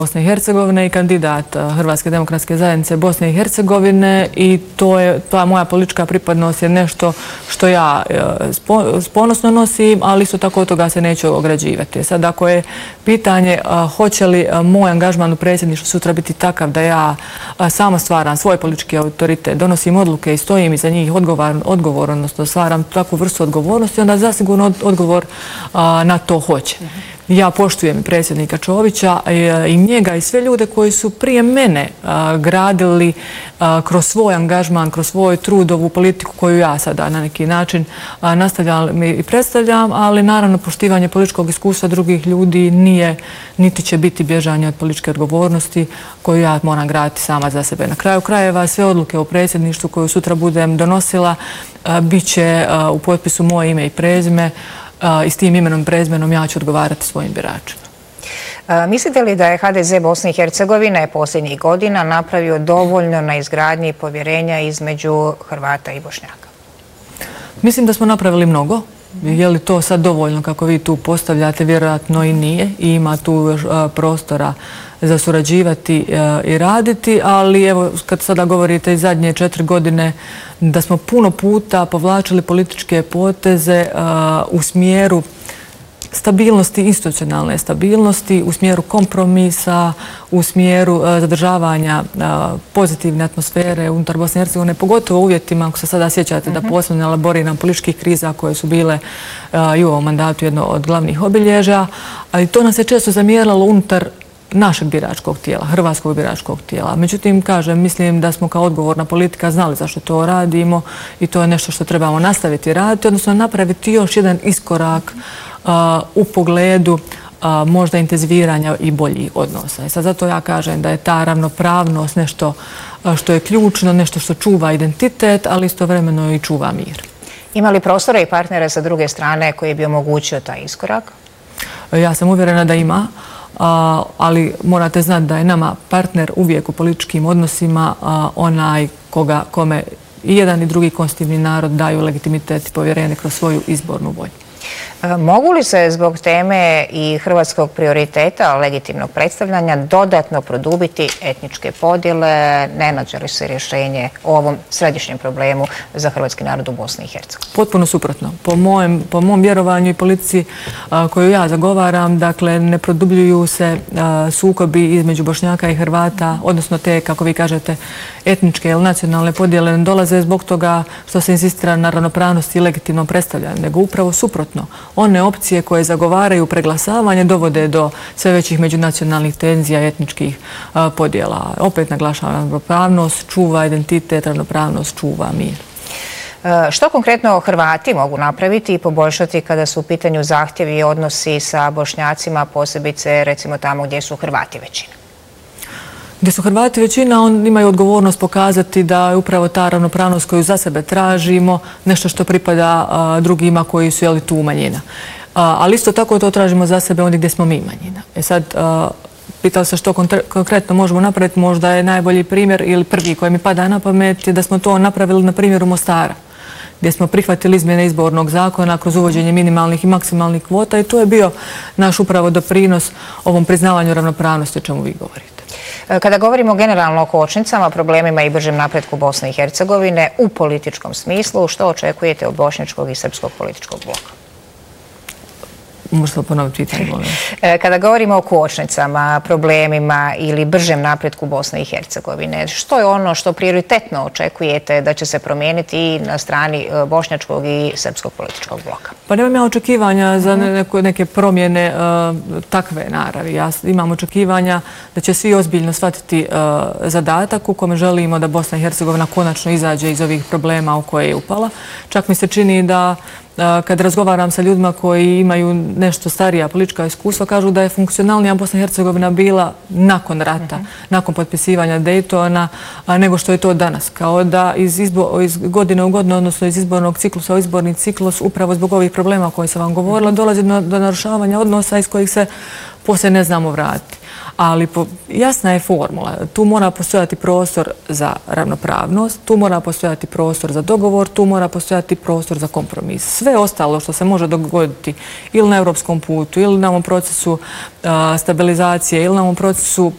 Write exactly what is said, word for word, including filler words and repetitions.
Bosne i Hercegovine i kandidat Hrvatske demokratske zajednice Bosne i Hercegovine i to je, ta moja politička pripadnost je nešto što ja ponosno nosim, ali isto tako od toga se neću ograđivati. Sad, ako je pitanje hoće li moj angažman u predsjedništvu sutra biti takav da ja sama stvaram svoj politički autoritet, donosim odluke i stojim iza njih odgovor, odnosno stvaram takvu vrstu odgovornosti, onda zasigurno odgovor na to hoće. Ja poštujem predsjednika Čovića i njega i sve ljude koji su prije mene gradili kroz svoj angažman, kroz svoj trud ovu politiku koju ja sada na neki način nastavljam i predstavljam, ali naravno poštivanje političkog iskustva drugih ljudi nije, niti će biti bježanje od političke odgovornosti koju ja moram graditi sama za sebe. Na kraju krajeva sve odluke u predsjedništvu koju sutra budem donosila bit će u potpisu moje ime i prezime i s tim imenom i prezimenom ja ću odgovarati svojim biračima. Mislite li da je ha de ze Bosne i Hercegovine posljednjih godina napravio dovoljno na izgradnji povjerenja između Hrvata i Bošnjaka? Mislim da smo napravili mnogo. Je li to sad dovoljno kako vi tu postavljate? Vjerojatno i nije. I ima tu prostora za surađivati i raditi, ali evo kad sada govorite i zadnje četiri godine da smo puno puta povlačili političke poteze u smjeru stabilnosti, institucionalne stabilnosti, u smjeru kompromisa, u smjeru zadržavanja pozitivne atmosfere unutar Bosne i Hercegovine, pogotovo u uvjetima, ako se sada sjećate da posebno elaboriram političkih kriza koje su bile i u ovom mandatu jedno od glavnih obilježja, ali to nam se često zamjeralo unutar našeg biračkog tijela, hrvatskog biračkog tijela. Međutim, kažem, mislim da smo kao odgovorna politika znali zašto to radimo i to je nešto što trebamo nastaviti raditi, odnosno napraviti još jedan iskorak u pogledu možda intenziviranja i boljih odnosa. I sad zato ja kažem da je ta ravnopravnost nešto što je ključno, nešto što čuva identitet, ali istovremeno i čuva mir. Ima li prostora i partnera sa druge strane koji bi omogućio taj iskorak? Ja sam uvjerena da ima, ali morate znati da je nama partner uvijek u političkim odnosima onaj koga, kome i jedan i drugi konstitutivni narod daju legitimitet i povjerenje kroz svoju izbornu volju. Mogu li se zbog teme i hrvatskog prioriteta legitimnog predstavljanja dodatno produbiti etničke podjele? Ne nađe li se rješenje o ovom središnjem problemu za hrvatski narod u Bosni i Hercegovini? Potpuno suprotno. Po mojem, po mom vjerovanju i politici koju ja zagovaram, dakle, ne produbljuju se sukobi između Bošnjaka i Hrvata, odnosno te, kako vi kažete, etničke ili nacionalne podjele ne dolaze zbog toga što se insistira na ravnopravnosti i legitimnom predstavljanju, nego upravo suprotno. One opcije koje zagovaraju preglasavanje dovode do sve većih međunacionalnih tenzija i etničkih podjela. Opet naglašavam, ravnopravnost čuva identitet, ravnopravnost čuva mir. Što konkretno Hrvati mogu napraviti i poboljšati kada su u pitanju zahtjevi i odnosi sa Bošnjacima, posebice recimo tamo gdje su Hrvati većina? Gdje su Hrvati većina, oni imaju odgovornost pokazati da je upravo ta ravnopravnost koju za sebe tražimo nešto što pripada drugima koji su tu manjina. Ali isto tako to tražimo za sebe ondje gdje smo mi manjina. E sad, pitao se što konkretno možemo napraviti, možda je najbolji primjer ili prvi koji mi pada na pamet je da smo to napravili na primjeru Mostara, gdje smo prihvatili izmjene izbornog zakona kroz uvođenje minimalnih i maksimalnih kvota i to je bio naš upravo doprinos ovom priznavanju ravnopravnosti o čemu vi govorite. Kada govorimo generalno o kočnicama, problemima i bržem napretku Bosne i Hercegovine u političkom smislu, što očekujete od bošnjačkog i srpskog političkog bloka? Možete ponoviti pitanje, molim. Kada govorimo o kočnicama, problemima ili bržem napretku Bosne i Hercegovine, što je ono što prioritetno očekujete da će se promijeniti i na strani bošnjačkog i srpskog političkog bloka? Pa nemam ja očekivanja za neke promjene takve naravi. Ja imam očekivanja da će svi ozbiljno shvatiti zadatak u kome želimo da Bosna i Hercegovina konačno izađe iz ovih problema u koje je upala. Čak mi se čini da kad razgovaram sa ljudima koji imaju nešto starija politička iskustva, kažu da je funkcionalnija Bosna i Hercegovina bila nakon rata, nakon potpisivanja Daytona, nego što je to danas. Kao da iz godine u godinu, odnosno iz izbornog ciklusa u izborni ciklus, upravo zbog ovih problema koje sam vam govorila, dolazi do narušavanja odnosa iz kojih se poslije ne znamo vratiti. Ali jasna je formula. Tu mora postojati prostor za ravnopravnost, tu mora postojati prostor za dogovor, tu mora postojati prostor za kompromis. Sve ostalo što se može dogoditi ili na evropskom putu, ili na ovom procesu stabilizacije, ili na ovom procesu